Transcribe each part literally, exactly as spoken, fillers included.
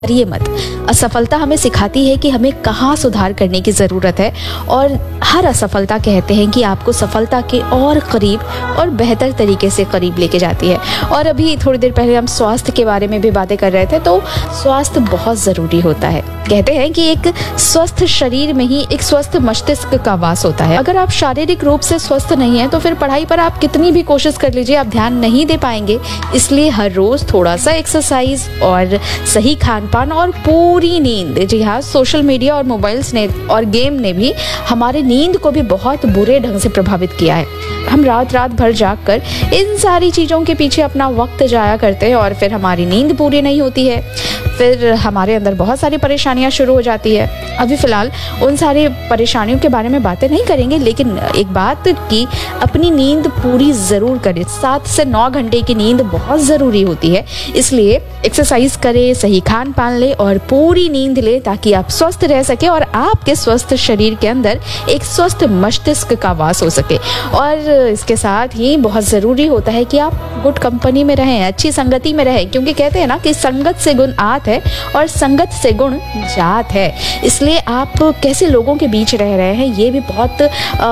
ये मत। असफलता हमें सिखाती है कि हमें कहाँ सुधार करने की ज़रूरत है, और हर असफलता कहते हैं कि आपको सफलता के और करीब और बेहतर तरीके से करीब लेके जाती है। और अभी थोड़ी देर पहले हम स्वास्थ्य के बारे में भी बातें कर रहे थे, तो स्वास्थ्य बहुत ज़रूरी होता है। कहते हैं कि एक स्वस्थ शरीर में ही एक स्वस्थ मस्तिष्क का वास होता है। अगर आप शारीरिक रूप से स्वस्थ नहीं हैं तो फिर पढ़ाई पर आप कितनी भी कोशिश कर लीजिए, आप ध्यान नहीं दे पाएंगे। इसलिए हर रोज़ थोड़ा सा एक्सरसाइज और सही खान पान और पूरी नींद, जी हाँ, सोशल मीडिया और मोबाइल्स ने और गेम ने भी हमारे नींद को भी बहुत बुरे ढंग से प्रभावित किया है। हम रात रात भर जाग कर इन सारी चीज़ों के पीछे अपना वक्त जाया करते हैं और फिर हमारी नींद पूरी नहीं होती है, फिर हमारे अंदर बहुत सारी परेशानियां शुरू हो जाती है। अभी फ़िलहाल उन सारी परेशानियों के बारे में बातें नहीं करेंगे, लेकिन एक बात कि अपनी नींद पूरी ज़रूर करें। सात से नौ घंटे की नींद बहुत ज़रूरी होती है। इसलिए एक्सरसाइज करें, सही खान पान लें और पूरी नींद लें, ताकि आप स्वस्थ रह सके और आपके स्वस्थ शरीर के अंदर एक स्वस्थ मस्तिष्क का वास हो सके। और इसके साथ ही बहुत ज़रूरी होता है कि आप गुड कंपनी में रहें, अच्छी संगति में रहें, क्योंकि कहते हैं ना कि संगत से गुण आत है और संगत से गुण जात है। इसलिए आप कैसे लोगों के बीच रह रहे हैं, ये भी बहुत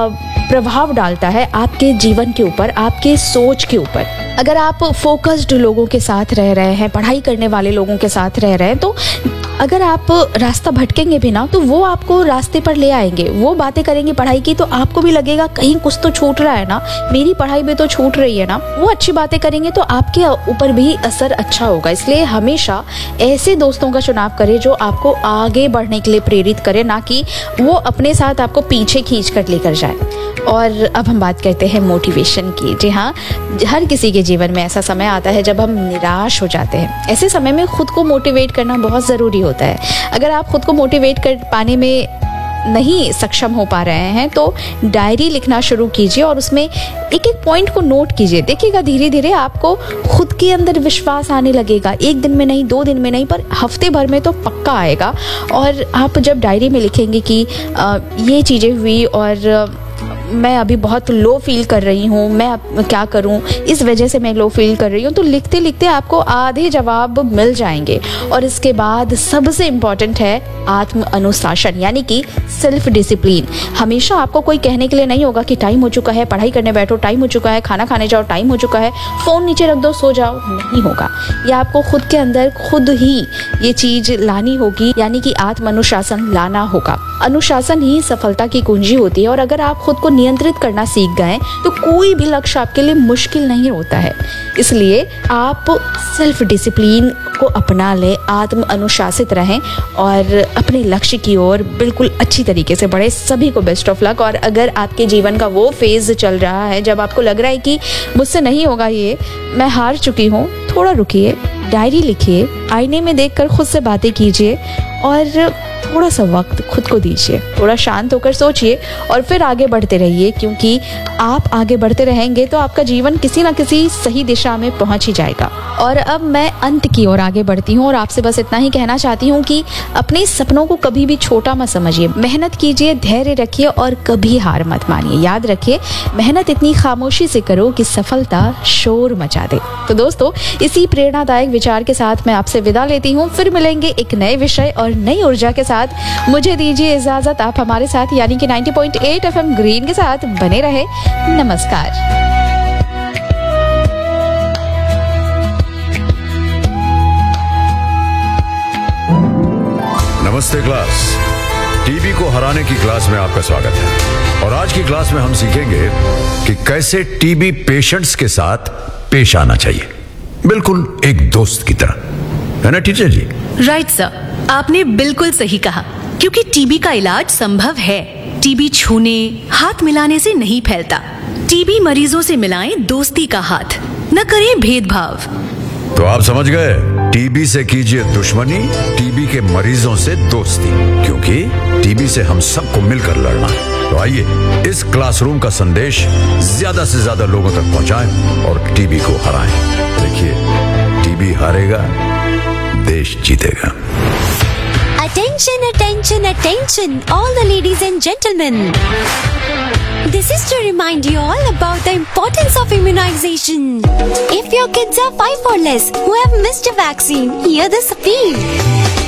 प्रभाव डालता है आपके जीवन के ऊपर, आपके सोच के ऊपर। अगर आप फोकस्ड लोगों के साथ रह रहे हैं, पढ़ाई करने वाले लोगों के साथ रह रहे हैं, तो अगर आप रास्ता भटकेंगे भी ना, तो वो आपको रास्ते पर ले आएंगे। वो बातें करेंगे पढ़ाई की, तो आपको भी लगेगा कहीं कुछ तो छूट रहा है ना, मेरी पढ़ाई में तो छूट रही है ना। वो अच्छी बातें करेंगे तो आपके ऊपर भी असर अच्छा होगा। इसलिए हमेशा ऐसे दोस्तों का चुनाव करें जो आपको आगे बढ़ने के लिए प्रेरित करें, ना कि वो अपने साथ आपको पीछे खींच कर लेकर जाए। और अब हम बात करते हैं मोटिवेशन की। जी हाँ, हर किसी के जीवन में ऐसा समय आता है जब हम निराश हो जाते हैं। ऐसे समय में खुद को मोटिवेट करना बहुत ज़रूरी होता है। अगर आप खुद को मोटिवेट कर पाने में नहीं सक्षम हो पा रहे हैं, तो डायरी लिखना शुरू कीजिए और उसमें एक एक पॉइंट को नोट कीजिए। देखिएगा धीरे धीरे आपको खुद के अंदर विश्वास आने लगेगा। एक दिन में नहीं, दो दिन में नहीं, पर हफ्ते भर में तो पक्का आएगा। और आप जब डायरी में लिखेंगे कि आ, ये चीज़ें हुई और मैं अभी बहुत लो फील कर रही हूँ, मैं अब क्या करूँ, इस वजह से मैं लो फील कर रही हूँ, तो लिखते लिखते आपको आधे जवाब मिल जाएंगे। और इसके बाद सबसे इम्पॉर्टेंट है आत्म अनुशासन, यानी कि सेल्फ डिसिप्लिन। हमेशा आपको कोई कहने के लिए नहीं होगा कि टाइम हो चुका है, पढ़ाई करने बैठो, टाइम हो चुका है, खाना खाने जाओ, टाइम हो चुका है, फ़ोन नीचे रख दो, सो जाओ। नहीं होगा। ये आपको खुद के अंदर खुद ही ये चीज़ लानी होगी, यानी कि आत्म अनुशासन लाना होगा। अनुशासन ही सफलता की कुंजी होती है। और अगर आप खुद को नियंत्रित करना सीख गए तो कोई भी लक्ष्य आपके लिए मुश्किल नहीं होता है। इसलिए आप सेल्फ डिसिप्लिन को अपना लें, आत्म अनुशासित रहें और अपने लक्ष्य की ओर बिल्कुल अच्छी तरीके से बढ़े। सभी को बेस्ट ऑफ लक। और अगर आपके जीवन का वो फेज चल रहा है जब आपको लग रहा है कि मुझसे नहीं होगा ये, मैं हार चुकी हूँ, थोड़ा रुकिए, डायरी लिखिए, आईने में देखकर खुद से बातें कीजिए और थोड़ा सा वक्त खुद को दीजिए, थोड़ा शांत होकर सोचिए और फिर आगे बढ़ते रहिए, क्योंकि आप आगे बढ़ते रहेंगे तो आपका जीवन किसी ना किसी सही दिशा में पहुंच ही जाएगा। और अब मैं अंत की ओर आगे बढ़ती हूँ और आपसे बस इतना ही कहना चाहती हूँ कि अपने सपनों को कभी भी छोटा मत समझिए, मेहनत कीजिए, धैर्य रखिए और कभी हार मत मानिए। याद रखिए, मेहनत इतनी खामोशी से करो कि सफलता शोर मचा दे। तो दोस्तों, इसी प्रेरणादायक विचार के साथ मैं आपसे विदा लेती हूँ। फिर मिलेंगे एक नए विषय और नई ऊर्जा के साथ। मुझे दीजिए इजाजत। आप हमारे साथ यानी कि नब्बे पॉइंट आठ एफएम ग्रीन के साथ बने रहे। नमस्कार। नमस्ते क्लास। टीबी को हराने की क्लास में आपका स्वागत है। और आज की क्लास में हम सीखेंगे कि कैसे टीबी पेशेंट्स के साथ पेश आना चाहिए, बिल्कुल एक दोस्त की तरह, है ना टीचर जी? राइट सर, आपने बिल्कुल सही कहा, क्योंकि टीबी का इलाज संभव है। टीबी छूने, हाथ मिलाने से नहीं फैलता। टीबी मरीजों से मिलाएं दोस्ती का हाथ, न करें भेदभाव। तो आप समझ गए, टीबी से कीजिए दुश्मनी, टीबी के मरीजों से दोस्ती, क्योंकि टीबी से हम सबको मिलकर लड़ना है। तो आइए इस क्लासरूम का संदेश ज्यादा से ज्यादा लोगों तक पहुंचाएं और टीबी को हराएं। देखिए, टीबी हारेगा, देश जीतेगा। Attention, attention, attention, all the ladies and gentlemen. This is to remind you all about the importance of immunization. If your kids are five or less who have missed a vaccine, hear this appeal.